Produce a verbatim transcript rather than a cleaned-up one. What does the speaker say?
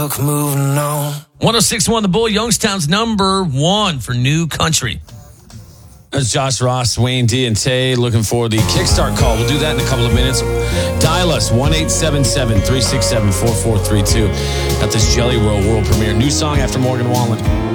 Moving on. one oh six point one The Bull, Youngstown's number one for new country. That's Josh Ross, Wayne D, and Tay looking for the Kickstart call. We'll do that in a couple of minutes. Dial us, one eight seven seven, three six seven, four four three two. Got this Jelly Roll world premiere. New song after Morgan Wallen.